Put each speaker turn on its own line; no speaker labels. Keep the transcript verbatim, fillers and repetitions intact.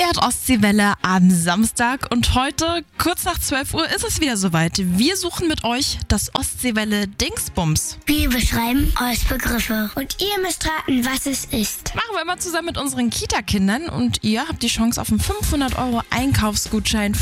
Ihr hört Ostseewelle am Samstag und heute, kurz nach zwölf Uhr, ist es wieder soweit. Wir suchen mit euch das Ostseewelle Dingsbums.
Wir beschreiben euch Begriffe und ihr müsst raten, was es ist.
Machen wir immer zusammen mit unseren Kita-Kindern und ihr habt die Chance auf einen fünfhundert Euro Einkaufsgutschein